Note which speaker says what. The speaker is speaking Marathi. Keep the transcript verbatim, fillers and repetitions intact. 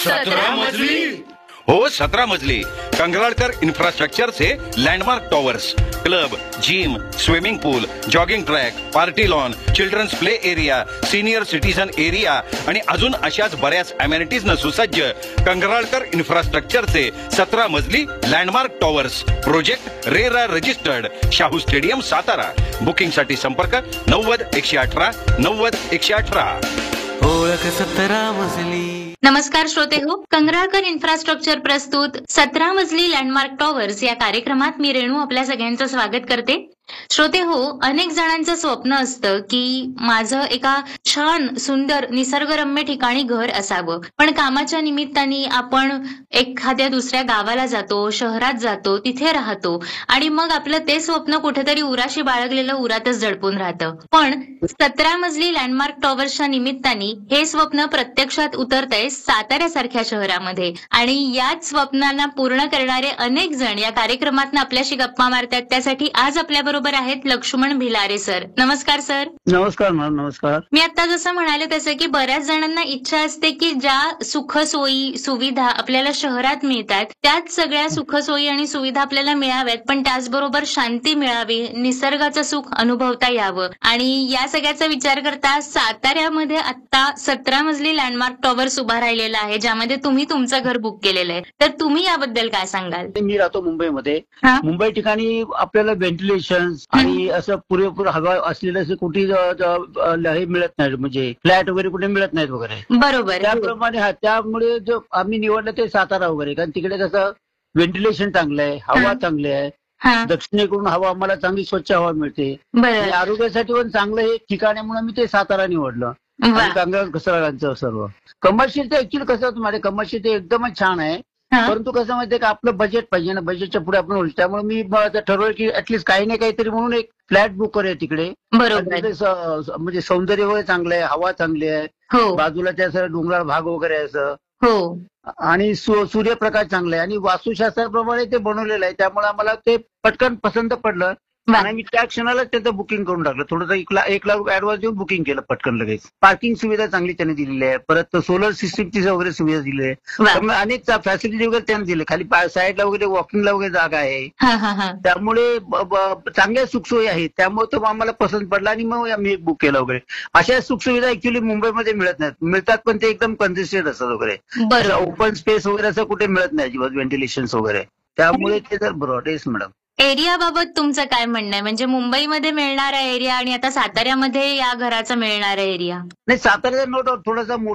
Speaker 1: सतरा मजली
Speaker 2: हो सतरा मजली कंगराळकर इन्फ्रास्ट्रक्चरचे landmark towers, club, gym, swimming पूल, jogging track, party lawn, children's play area, senior citizen area आणि अजून अशाच बऱ्याच अमेनिटीज न सुसज्ज कंगराळकर इन्फ्रास्ट्रक्चरचे सतरा मजली landmark towers project RERA registered, Shahu stadium Satara. Booking साठी संपर्क नव्वद एकशे अठरा नव्वद एकशे अठरा.
Speaker 1: ओळख सतरा मजली.
Speaker 3: नमस्कार श्रोते हो, कंगराळकर इन्फ्रास्ट्रक्चर प्रस्तुत सतरा मजली लँडमार्क टॉवर्स या कार्यक्रमात मी रेणू आपल्या सगळ्यांचं स्वागत करते. श्रोते हो, अनेक जणांचं स्वप्न असतं की माझं एका छान सुंदर निसर्गरम्य ठिकाणी घर असावं, पण कामाच्या निमित्ताने आपण एखाद्या दुसऱ्या गावाला जातो, शहरात जातो, तिथे राहतो आणि मग आपलं ते स्वप्न कुठेतरी उराशी बाळगलेलं उरातच दडपून राहतं. पण सतरा मजली लँडमार्क टॉवर्सच्या निमित्ताने हे स्वप्न प्रत्यक्षात उतरतंय साताऱ्यासारख्या शहरामध्ये आणि याच स्वप्नांना पूर्ण करणारे अनेक जण या कार्यक्रमात आपल्याशी गप्पा मारतात. त्यासाठी आज आपल्या बरोबर आहेत लक्ष्मण भिलारे सर. नमस्कार सर.
Speaker 4: नमस्कार मॅडम. नमस्कार.
Speaker 3: मी आता जसं म्हणाले तसं की बऱ्याच जणांना इच्छा असते की ज्या सुखसोयी सुविधा आपल्याला शहरात मिळतात त्याच सगळ्या सुखसोयी आणि सुविधा आपल्याला मिळाव्यात, पण त्याचबरोबर शांती मिळावी, निसर्गाचं सुख अनुभवता यावं. आणि या सगळ्याचा विचार करता साताऱ्यामध्ये आता सतरा मजली लँडमार्क टॉवर्स उभा राहिलेला आहे, ज्यामध्ये तुम्ही तुमचं घर बुक केलेलं आहे. तर तुम्ही याबद्दल काय सांगाल?
Speaker 4: मी राहतो मुंबईमध्ये. मुंबई ठिकाणी आपल्याला व्हेंटिलेशन आणि असं पुरेपूर हवा असलेलं असं कुठे हे मिळत नाही, म्हणजे फ्लॅट वगैरे कुठे मिळत नाहीत वगैरे.
Speaker 3: बरोबर.
Speaker 4: त्याप्रमाणे हा त्यामुळे जो आम्ही निवडलं ते सातारा वगैरे, कारण तिकडे कसं व्हेंटिलेशन चांगलं आहे, हवा चांगली आहे, दक्षिणेकडून हवा आम्हाला चांगली स्वच्छ हवा मिळते आणि आरोग्यासाठी पण चांगलं हे ठिकाण आहे म्हणून मी ते सातारा निवडलं. कंगराळ घसराळांचं सर्व कमर्शियल ते ऍक्च्युअली कसं माझे कमर्शियल ते एकदमच छान आहे, परंतु कसं माहितीये का आपलं बजेट पाहिजे ना, बजेटच्या पुढे आपण होईल. त्यामुळे मी ठरवलं की ऍटलीस्ट काही नाही काहीतरी म्हणून एक फ्लॅट बुक करूया तिकडे. म्हणजे सौंदर्य वगैरे चांगलं आहे, हवा चांगली आहे, बाजूला त्या डोंगराळ भाग वगैरे आहे असं, आणि सूर्यप्रकाश चांगला आहे आणि वास्तुशास्त्राप्रमाणे ते बनवलेलं आहे. त्यामुळे आम्हाला ते पटकन पसंत पडलं आणि मी त्या क्षणाला त्याचं बुकिंग करून टाकलं. थोडंसं एक लाख एक लाख रुपये ऍडव्हान्स देऊन बुकिंग केलं पटकन लगेच. पार्किंग सुविधा चांगली त्याने दिलेली आहे, परत सोलर सिस्टीमची वगैरे सुविधा दिली आहे, त्यामुळे अनेक फॅसिलिटी वगैरे त्याने दिले. खाली साईडला वगैरे वॉकिंगला वगैरे जागा आहे, त्यामुळे चांगल्या सुखसोयी आहेत. त्यामुळे तो आम्हाला पसंत पडला आणि मग आम्ही बुक केलं वगैरे. अशा सुखसुविधा ऍक्च्युली मुंबईमध्ये मिळत नाहीत, मिळतात पण ते एकदम कंजेस्टेड असतात वगैरे, ओपन स्पेस वगैरे असं कुठे मिळत नाही अजिबात, व्हेंटिलेशन वगैरे. त्यामुळे ते जर बरोबर येस मॅडम.
Speaker 3: एरिया बाबत तुमचं काय म्हणणं आहे? म्हणजे मुंबईमध्ये मिळणारा एरिया आणि आता साताऱ्यामध्ये या घराचा मिळणारा एरिया?
Speaker 4: नाही, साताऱ्याचा नो डाऊट थोडासा